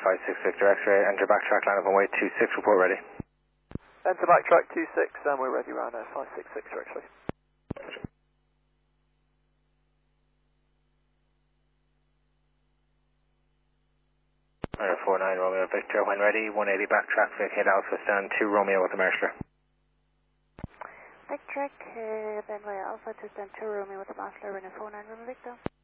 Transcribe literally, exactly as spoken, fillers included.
five six Victor X-ray, enter backtrack line of runway two six, report ready. Enter backtrack two six, and we're ready around uh, five six six actually. four nine Romeo Victor, when ready, one eighty backtrack, vacate Alpha, stand two Romeo with the Marshler. Backtrack, uh, Benway Alpha to stand two Romeo with the Marshler, running four nine Romeo Victor.